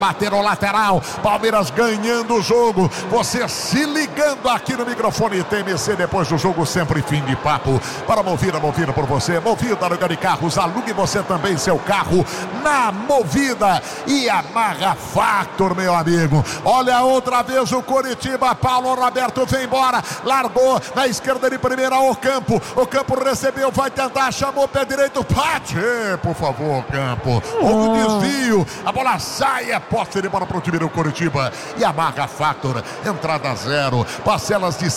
Bateram lateral, Palmeiras ganhando o jogo, você se ligando aqui no microfone TMC depois do jogo, sempre fim de papo, para Movida por você, Movida no lugar de carros, alugue você também seu carro na Movida e Yamaha Factor, meu amigo. Olha outra vez o Coritiba, Paulo Roberto vem embora, largou na esquerda de primeira, o Campo recebeu, vai tentar, chamou o pé direito, bate, por favor, Campo, houve desvio, a bola sai, posse de bola para o time do Coritiba. Yamaha Factor, entrada zero, parcelas de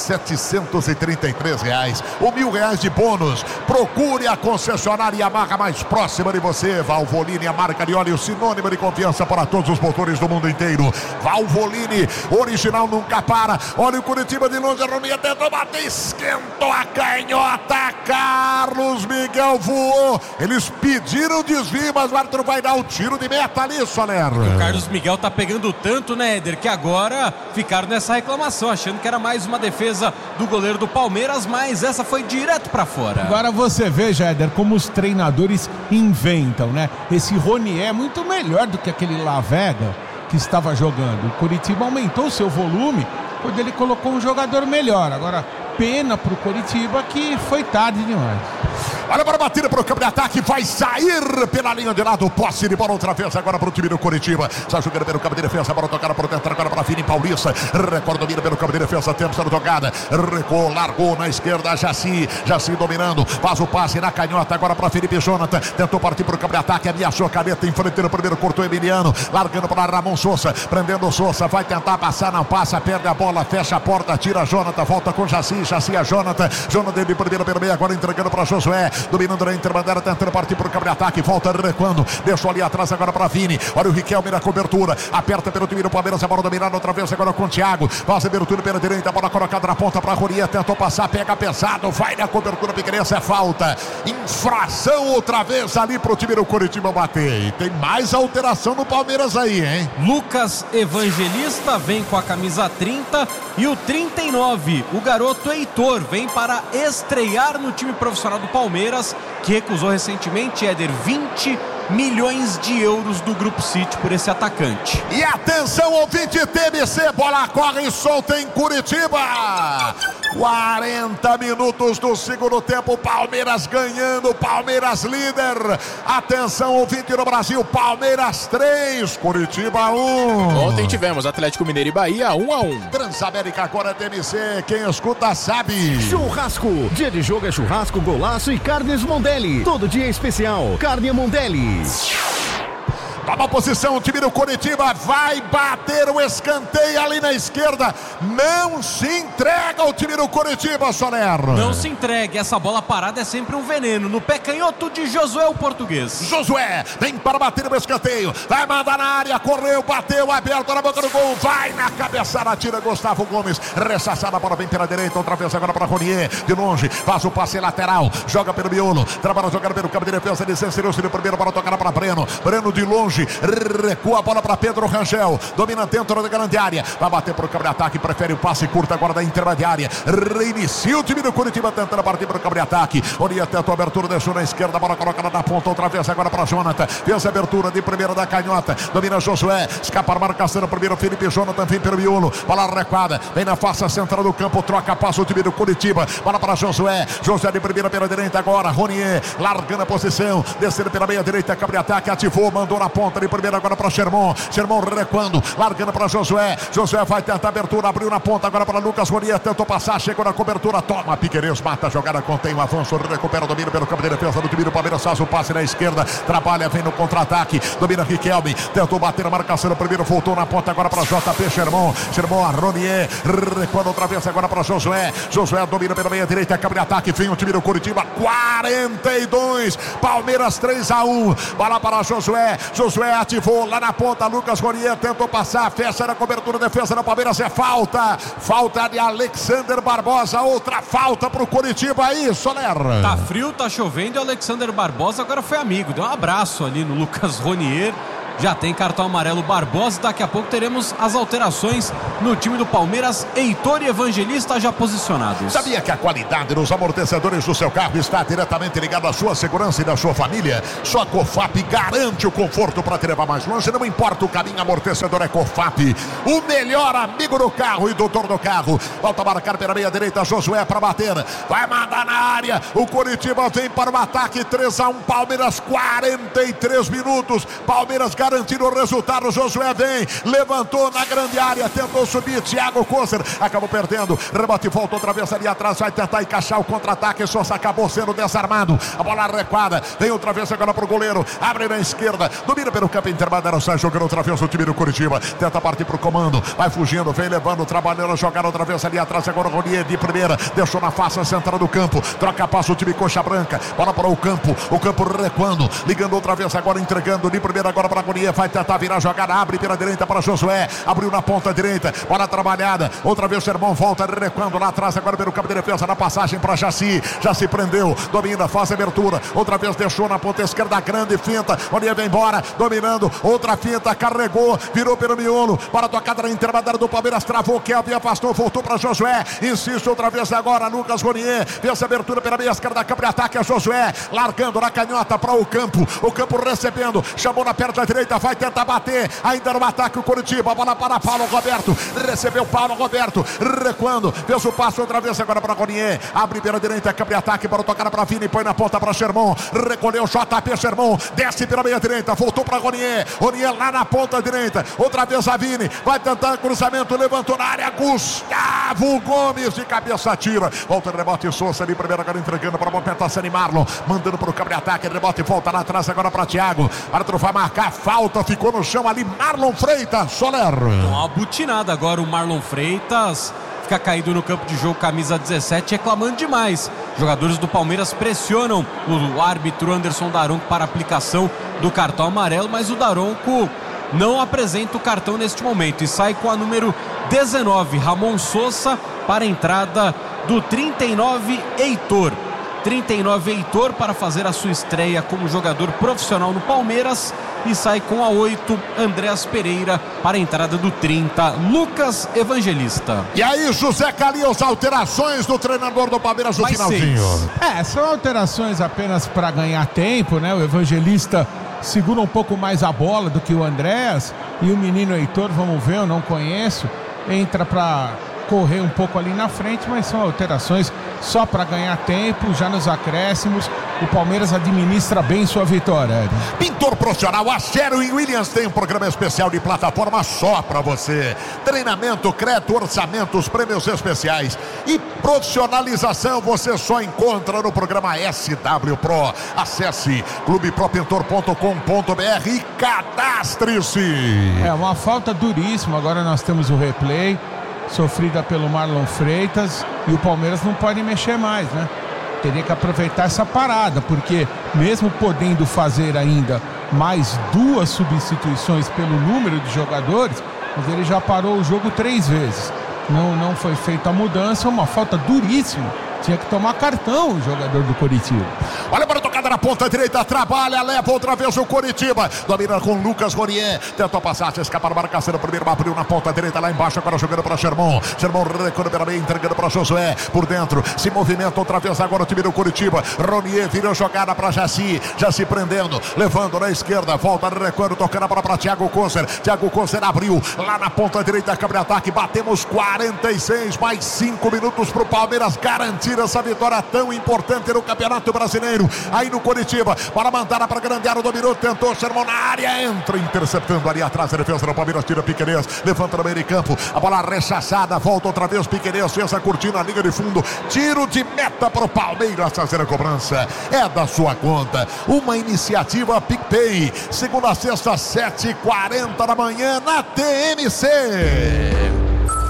R$733, ou R$1.000 de bônus. Procure a concessionária Yamaha mais próxima de você. Valvoline, a marca de óleo, sinônimo de confiança para todos os motores do mundo inteiro. Valvoline, original nunca para. Olha o Coritiba de longe, a Rominha tentou bater, esquentou a canhota. Carlos Miguel voou. Eles pediram desvio, mas o árbitro vai dar o tiro de meta ali, Soler. O Carlos Miguel tá pegando tanto, né, Éder, que agora ficaram nessa reclamação, achando que era mais uma defesa do goleiro do Palmeiras, mas essa foi direto pra fora. Agora você veja, Éder, como os treinadores inventam, né? Esse Ronier é muito melhor do que aquele Lavega que estava jogando. O Coritiba aumentou seu volume quando ele colocou um jogador melhor. Agora, pena pro Coritiba que foi tarde demais. Olha para a batida para o campo de ataque, vai sair pela linha de lado, posse de bola outra vez agora para o time do Coritiba, está jogando pelo campo de defesa, a bola tocada por dentro agora para Vini Paulista, recorda, domina pelo campo de defesa, tempo da jogada, recuou, largou na esquerda, Jaci dominando, faz o passe na canhota agora para Felipe Jonathan, tentou partir para o campo de ataque, ameaçou a caneta, enfrentando o primeiro, cortou Emiliano, largando para Ramon Sousa, prendendo o Sousa, vai tentar passar, não passa, perde a bola, fecha a porta, tira Jonathan, volta com Jaci a Jonathan de primeira pelo meio, agora entregando para Josué, dominando na interbandeira, tentando partir para o campo de ataque, volta recuando, deixou ali atrás agora para Vini, olha o Riquelme na cobertura, aperta pelo time do Palmeiras, a bola dominada outra vez agora com o Thiago, faz a abertura pela direita, a bola colocada na ponta para Ronier, tentou passar, pega pesado, vai na cobertura pequenense, é falta, infração outra vez ali para o time do Coritiba bater, e tem mais alteração no Palmeiras aí, hein? Lucas Evangelista vem com a camisa 30 e o 39, o garoto Heitor, vem para estrear no time profissional do Palmeiras, que recusou recentemente, Éder, 20 milhões de euros do Grupo City por esse atacante. E atenção, ouvinte TMC, bola corre solta em Curitiba. 40 minutos do segundo tempo, Palmeiras ganhando, Palmeiras líder. Atenção, ouvinte do Brasil, Palmeiras 3, Curitiba 1. Ontem tivemos Atlético Mineiro e Bahia 1-1. Transamérica agora é TMC, quem escuta sabe. Churrasco, dia de jogo é churrasco, golaço e carnes Mondelli. Todo dia é especial, carne Mondelli. Toma posição, o time do Coritiba vai bater o escanteio ali na esquerda. Não se entrega o time do Coritiba, Soler. Não se entregue, essa bola parada é sempre um veneno. No pé canhoto de Josué, o português. Josué vem para bater o escanteio, vai mandar na área, correu, bateu, aberto na boca do gol, vai na cabeçada, tira Gustavo Gomes, ressaçada, a bola vem pela direita, outra vez agora para Ronier, de longe, faz o passe lateral, joga pelo miolo, trabalha jogando pelo campo de defesa, de Sanceroso, de primeiro para tocar para Breno de longe, recua a bola para Pedro Rangel, domina dentro da grande área, vai bater para o campo de ataque, prefere o passe curto agora da intermediária, reinicia o time do Curitiba tentando partir para o campo de ataque, Ronier tenta a abertura, deixou na esquerda, a bola colocada na ponta, outra vez agora para Jonathan, fez a abertura de primeira da canhota, domina Josué, escapa a marcação, primeiro Felipe Jonathan, vem pelo miolo, bola recuada, vem na face central do campo, troca, passa o time do Curitiba, bola para Josué de primeira pela direita agora, Ronier, largando a posição, descendo pela meia direita, campo de ataque, ativou, mandou na ponta de primeira agora para Sherman recuando, largando para Josué vai tentar a abertura, abriu na ponta agora para Lucas Ronier, tentou passar, chegou na cobertura, toma, Piquerez, mata a jogada, contém o avanço, recupera o domínio pelo campo de defesa do time do Palmeiras, faz o passe na esquerda, trabalha, vem no contra-ataque, domina Riquelme, tentou bater a marcação, o primeiro voltou na ponta agora para JP Sherman, a Ronier, recuando outra vez agora para Josué domina pela meia direita, campo de ataque, vem o time do Curitiba, 42, Palmeiras 3-1, bola para Josué ativou lá na ponta, Lucas Ronier tentou passar, fecha na cobertura, defesa do Palmeiras, é falta de Alexander Barbosa, outra falta pro Curitiba aí, Soler. Tá frio, tá chovendo e o Alexander Barbosa agora foi amigo, deu um abraço ali no Lucas Ronier, já tem cartão amarelo Barbosa. Daqui a pouco teremos as alterações no time do Palmeiras. Heitor e Evangelista já posicionados. Sabia que a qualidade nos amortecedores do seu carro está diretamente ligada à sua segurança e da sua família? Só a Cofap garante o conforto para te levar mais longe. Não importa o caminho, amortecedor é Cofap, o melhor amigo do carro e doutor do carro. Volta a marcar pela meia direita, Josué para bater, vai mandar na área, o Coritiba vem para o ataque. 3-1 Palmeiras, 43 minutos, Palmeiras garantindo o resultado. Josué vem, levantou na grande área, tentou subir, Thiago Koser acabou perdendo, rebote, volta outra vez ali atrás, vai tentar encaixar o contra-ataque, Sousa acabou sendo desarmado, a bola recuada, vem outra vez agora pro goleiro, abre na esquerda, domina pelo campo intermediário, sai jogando outra vez o time do Coritiba, tenta partir pro comando, vai fugindo, vem levando, trabalhando, jogar outra vez ali atrás, agora o Ronier de primeira, deixou na face central do campo, troca passo o time coxa branca, bola para o campo recuando, ligando outra vez agora, entregando de primeira agora para Ronier, vai tentar virar a jogada, abre pela direita para Josué, abriu na ponta direita, bola trabalhada, outra vez o Sermão volta recuando lá atrás, agora pelo campo de defesa, na passagem para Jaci, já se prendeu, domina, faz abertura, outra vez deixou na ponta esquerda, grande finta, Ronier vem embora, dominando, outra finta, carregou, virou pelo miolo, para a tocada na intermediária do Palmeiras, travou, Kelvin afastou, voltou para Josué, insiste outra vez agora, Lucas Ronier, fez abertura pela meia esquerda, campo de ataque, é Josué, largando na canhota para o campo recebendo, chamou na perna direita, vai tentar bater, ainda no ataque o Coritiba, a bola para Paulo Roberto, recebeu Paulo Roberto, recuando, fez o passo outra vez agora para Ronier, abre pela direita, campo de ataque, para tocar para Vini, põe na ponta para Sherman, recolheu JP Sherman, desce pela meia direita, voltou para Ronier, lá na ponta direita, outra vez a Vini, vai tentar cruzamento, levantou na área, Gustavo Gomes de cabeça tira, volta o rebote, Sousa ali primeiro agora entregando para a movimentação e Marlon, mandando para o campo de ataque, rebote, volta lá atrás agora para Thiago, árbitro vai marcar falta, ficou no chão ali, Marlon Freitas, Soler. Uma butinada agora o Marlon Freitas, fica caído no campo de jogo, camisa 17, reclamando demais. Jogadores do Palmeiras pressionam o árbitro Anderson Daronco para aplicação do cartão amarelo, mas o Daronco não apresenta o cartão neste momento e sai com a número 19, Ramon Sousa, para a entrada do 39, Heitor. 39, Heitor, para fazer a sua estreia como jogador profissional no Palmeiras, e sai com a 8, Andréas Pereira, para a entrada do 30, Lucas Evangelista. E aí, José Calil, as alterações do treinador do Palmeiras no finalzinho. São alterações apenas para ganhar tempo, né? O Evangelista segura um pouco mais a bola do que o Andréas, e o menino Heitor, vamos ver, eu não conheço, entra para correr um pouco ali na frente, mas são alterações só para ganhar tempo, já nos acréscimos. O Palmeiras administra bem sua vitória. Pintor profissional, a Sherwin-Williams tem um programa especial de plataforma só para você. Treinamento, crédito, orçamentos, prêmios especiais e profissionalização você só encontra no programa SW Pro. Acesse clubepropintor.com.br e cadastre-se. É uma falta duríssima, agora nós temos o replay, sofrida pelo Marlon Freitas, e o Palmeiras não pode mexer mais, né? Teria que aproveitar essa parada, porque mesmo podendo fazer ainda mais 2 substituições pelo número de jogadores, mas ele já parou o jogo 3 vezes. Não foi feita a mudança, uma falta duríssima. Tinha que tomar cartão o jogador do Coritiba. Olha para a tocada na ponta direita, trabalha, leva outra vez o Coritiba, domina com Lucas Ronier, tenta a passagem, escapa a marcação, primeiro abriu na ponta direita, lá embaixo, agora jogando para Sherman recuando pela meia, entregando para Josué, por dentro, se movimenta outra vez agora o time do Coritiba, Ronier virou jogada para Jaci prendendo, levando na esquerda, volta recuando, tocando para Thiago Koser abriu, lá na ponta direita, câmara de ataque, batemos 46, mais 5 minutos para o Palmeiras garantir essa vitória tão importante no Campeonato Brasileiro. Aí no Coritiba, para mandar para grande área, dominou, tentou, Sherman na área, entra interceptando ali atrás, a defesa do Palmeiras, tira Piquerez, levanta no meio de campo, a bola rechaçada, volta outra vez, Piquerez fez a cortina, linha de fundo, tiro de meta para o Palmeiras, fazer a cobrança, é da sua conta, uma iniciativa PicPay, segunda a sexta, 7h40 da manhã, na TMC.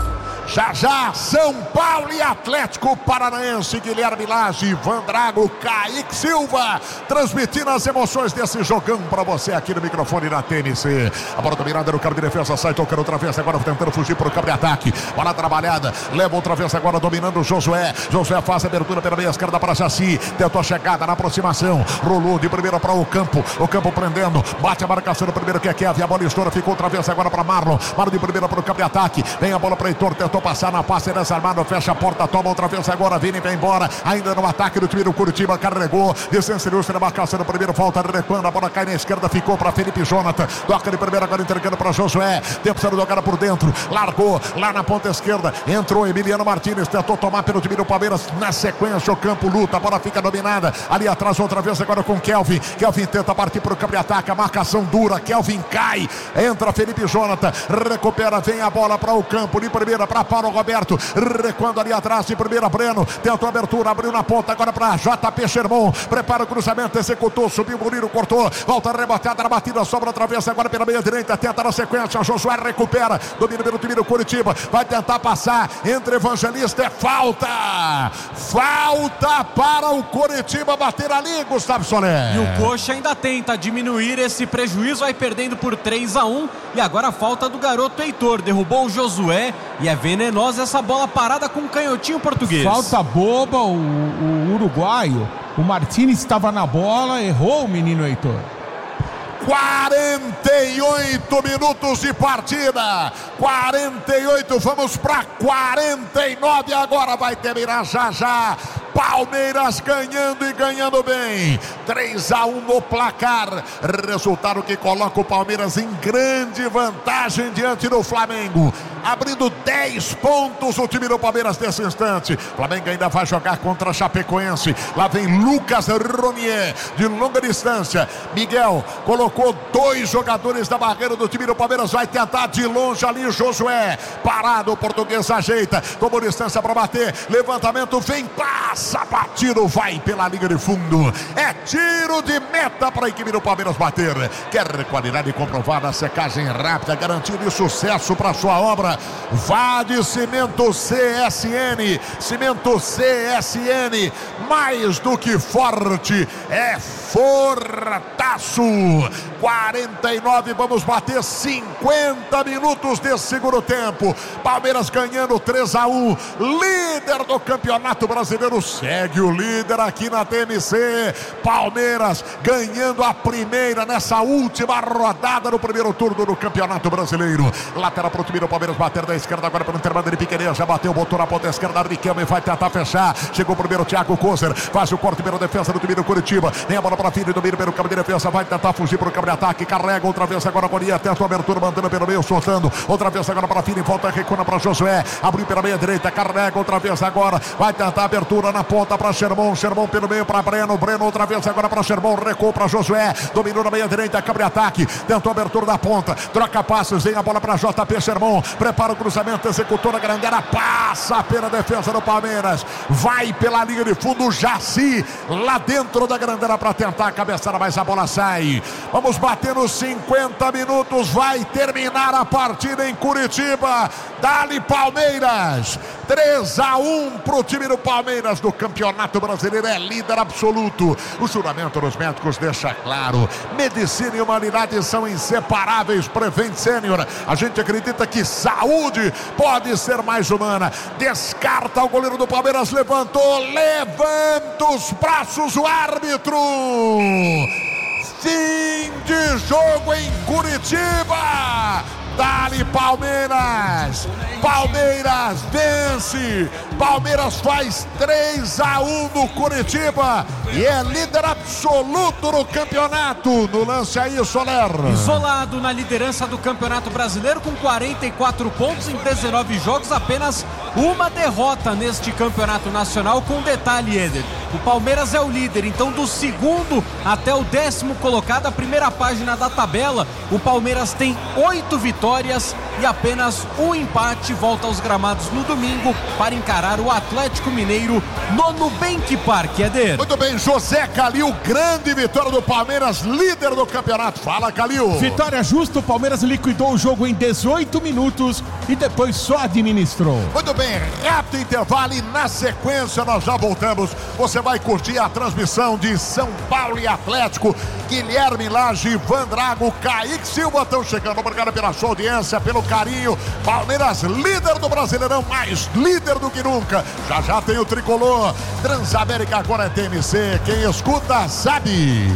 Já, São Paulo e Atlético Paranaense, Guilherme Lage, Ivan Drago, Kaique Silva, transmitindo as emoções desse jogão para você aqui no microfone na TMC. A bola dominada no campo de defesa, sai tocando outra vez, agora tentando fugir para o campo de ataque. Bola trabalhada, leva outra vez agora dominando o Josué. Josué faz a abertura pela meia esquerda para Jaci, tentou a chegada na aproximação, rolou de primeira para o campo prendendo, bate a marcação do primeiro que é Kevin, a bola estoura, ficou outra vez agora para Marlon de primeira para o campo de ataque, vem a bola para Heitor, tentou passar na passe desarmado, fecha a porta, toma outra vez agora, Vini vem embora, ainda no ataque do time do Curitiba, carregou, distância ilustre na marcação do primeiro, volta recuando, a bola cai na esquerda, ficou para Felipe Jonathan, toca de primeira agora entregando para Josué, tempo sendo jogada por dentro, largou lá na ponta esquerda, entrou Emiliano Martínez, tentou tomar pelo time do Palmeiras, na sequência o campo luta, a bola fica dominada, ali atrás outra vez agora com Kelvin tenta partir para o campo de ataque, a marcação dura, Kelvin cai, entra Felipe Jonathan, recupera, vem a bola para o campo, de primeira para Paulo Roberto, recuando ali atrás, de primeira Breno, tentou a abertura, abriu na ponta, agora para JP Sherman, prepara o cruzamento, executou, subiu, Murilo cortou, volta rebotada na batida, sobra outra vez agora pela meia direita, tenta na sequência, Josué recupera, domina pelo time do Curitiba, vai tentar passar, entre Evangelista, é falta para o Curitiba bater ali, Gustavo Soler. E o Coxa ainda tenta diminuir esse prejuízo, vai perdendo por 3-1, e agora a falta do garoto Heitor, derrubou o Josué, e é venenosa essa bola parada com um canhotinho português. Falta boba, o uruguaio, o Martínez estava na bola, errou o menino Heitor. 48 minutos de partida, 48, vamos para 49 agora, vai terminar já. Palmeiras ganhando e ganhando bem, 3-1 no placar, resultado que coloca o Palmeiras em grande vantagem diante do Flamengo, abrindo 10 pontos o time do Palmeiras nesse instante. Flamengo ainda vai jogar contra a Chapecoense, lá vem Lucas Ronier, de longa distância, Miguel colocou 2 jogadores da barreira do time do Palmeiras, vai tentar de longe ali Josué, parado, o português ajeita, tomou distância para bater, levantamento, vem, passa, batido, vai pela linha de fundo, é tiro de meta para a equipe do Palmeiras bater, quer qualidade comprovada, secagem rápida, garantia de sucesso para sua obra, vá de Cimento CSN, mais do que forte, é fortaço. 49, vamos bater 50 minutos de segundo tempo, Palmeiras ganhando 3-1, líder do Campeonato Brasileiro, segue o líder aqui na TMC, Palmeiras ganhando a primeira nessa última rodada no primeiro turno do Campeonato Brasileiro, lateral para o time do Palmeiras, bater da esquerda agora pelo intervalo de Piqueires, já bateu, botou na ponta esquerda, Riquelme vai tentar fechar, chegou o primeiro Thiago Kozer, faz o corte pela defesa do time do Curitiba, vem a bola para Filho, domina pelo campo de defesa, vai tentar fugir para o campo de ataque, carrega outra vez agora Bonia, tenta a abertura, mandando pelo meio, soltando, outra vez agora para Filho, volta, recua para Josué, abriu pela meia direita, carrega outra vez agora, vai tentar a abertura na ponta para Sherman pelo meio para Breno outra vez agora para Sherman, recuou para Josué, dominou na meia direita, campo de ataque, tentou a abertura da ponta, troca passos, vem a bola para JP Sherman, prepara o cruzamento, executou na grande área, passa pela defesa do Palmeiras, vai pela linha de fundo, Jaci, lá dentro da grande área para tentar a cabeçada, mas a bola sai. Vamos bater nos 50 minutos, vai terminar a partida em Curitiba, dali Palmeiras, 3-1 pro time do Palmeiras do Campeonato Brasileiro, é líder absoluto. O juramento dos médicos deixa claro, medicina e humanidade são inseparáveis. Prevent Senior, a gente acredita que saúde pode ser mais humana. Descarta o goleiro do Palmeiras, levantou, levanta os braços o árbitro. Fim de jogo em Curitiba. Dali Palmeiras, Palmeiras vence, Palmeiras faz 3-1 no Curitiba e é líder absoluto no campeonato. No lance aí, Soler. Isolado na liderança do Campeonato Brasileiro com 44 pontos em 19 jogos, apenas uma derrota neste campeonato nacional, com detalhe, Éder. O Palmeiras é o líder, então do segundo até o 10º colocado, a primeira página da tabela, o Palmeiras tem 8 vitórias e apenas um empate. Volta aos gramados no domingo para encarar o Atlético Mineiro no Nubank Park, Éder. Muito bem, José Calil, grande vitória do Palmeiras, líder do campeonato. Fala, Calil. Vitória justa, o Palmeiras liquidou o jogo em 18 minutos e depois só administrou. Muito bem, rápido intervalo e na sequência nós já voltamos. Você vai curtir a transmissão de São Paulo e Atlético. Guilherme Lage, Ivan Drago, Kaique Silva estão chegando. Obrigado pela sua audiência, pelo carinho. Palmeiras, líder do Brasileirão, mais líder do que nunca. Já já tem o tricolor. Transamérica agora é TMC. Quem escuta sabe.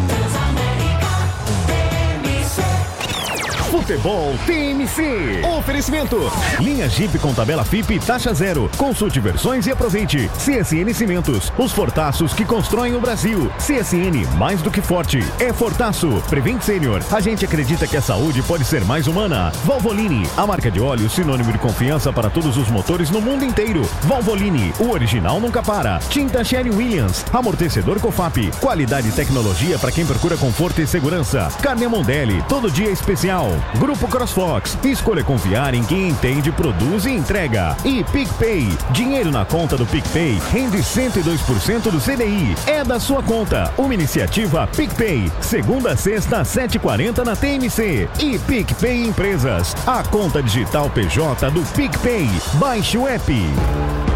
Futebol TMC. Oferecimento. Linha Jeep com tabela FIP e taxa zero. Consulte versões e aproveite. CSN Cimentos. Os fortaços que constroem o Brasil. CSN, mais do que forte, é fortaço. Prevent Senior. A gente acredita que a saúde pode ser mais humana. Valvoline, a marca de óleo sinônimo de confiança para todos os motores no mundo inteiro. Valvoline, o original nunca para. Tinta Sherwin-Williams. Amortecedor Cofap. Qualidade e tecnologia para quem procura conforto e segurança. Carne Mondelli, todo dia especial. Grupo CrossFox, escolha confiar em quem entende, produz e entrega. E PicPay, dinheiro na conta do PicPay rende 102% do CDI. É da sua conta. Uma iniciativa PicPay, segunda a sexta, 7h40 na TMC. E PicPay Empresas, a conta digital PJ do PicPay. Baixe o app.